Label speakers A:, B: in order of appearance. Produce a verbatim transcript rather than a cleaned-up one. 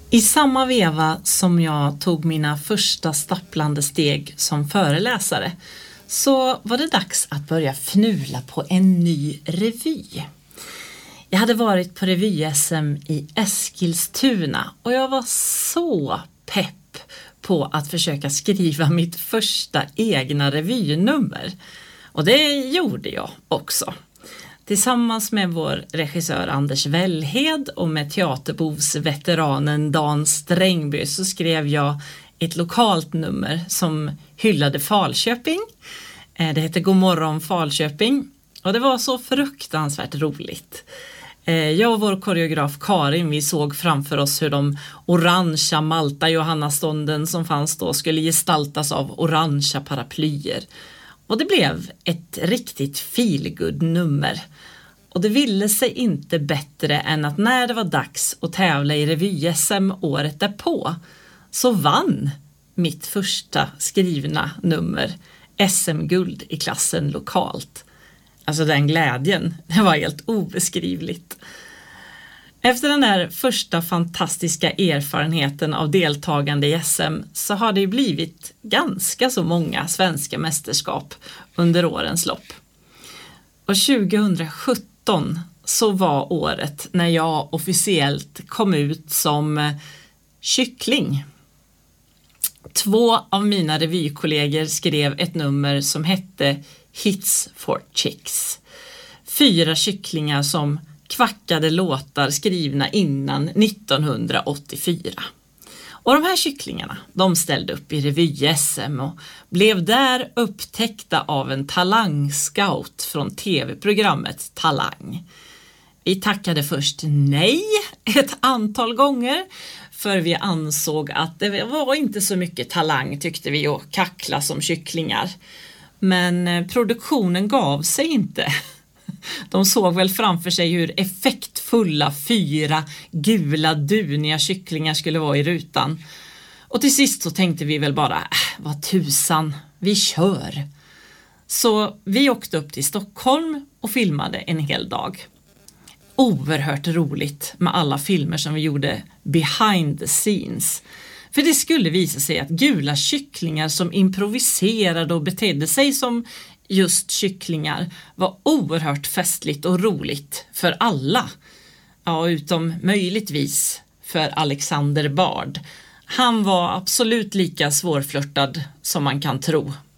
A: I samma veva som jag tog mina första stapplande steg som föreläsare så var det dags att börja fnula på en ny revy. Jag hade varit på revy-S M i Eskilstuna och jag var så pepp på att försöka skriva mitt första egna revynummer. Och det gjorde jag också. Tillsammans med vår regissör Anders Wellhed och med teaterbovsveteranen Dan Strängby så skrev jag ett lokalt nummer som hyllade Falköping. Det heter God morgon Falköping och det var så fruktansvärt roligt. Jag och vår koreograf Karin, vi såg framför oss hur de orangea Malta Johannastånden som fanns då skulle gestaltas av orangea paraplyer. Och det blev ett riktigt feelgood nummer. Och det ville sig inte bättre än att när det var dags att tävla i revy-S M året därpå så vann mitt första skrivna nummer S M-guld i klassen lokalt. Alltså den glädjen, det var helt obeskrivligt. Efter den där första fantastiska erfarenheten av deltagande i S M så har det blivit ganska så många svenska mästerskap under årens lopp. Och tjugohundrasjutton så var året när jag officiellt kom ut som kyckling. Två av mina revykollegor skrev ett nummer som hette Hits for Chicks. Fyra kycklingar som kvackade låtar skrivna innan nittonhundraåttiofyra. Och de här kycklingarna, de ställde upp i revy-S M och blev där upptäckta av en talangscout från tv-programmet Talang. Vi tackade först nej ett antal gånger för vi ansåg att det var inte så mycket talang tyckte vi och kackla som kycklingar. Men produktionen gav sig inte. De såg väl framför sig hur effektfulla fyra gula duniga kycklingar skulle vara i rutan. Och till sist så tänkte vi väl bara, äh, vad tusan, vi kör. Så vi åkte upp till Stockholm och filmade en hel dag. Oerhört roligt med alla filmer som vi gjorde behind the scenes. För det skulle visa sig att gula kycklingar som improviserade och betedde sig som just kycklingar var oerhört festligt och roligt för alla. Ja, utom möjligtvis för Alexander Bard. Han var absolut lika svårflörtad som man kan tro.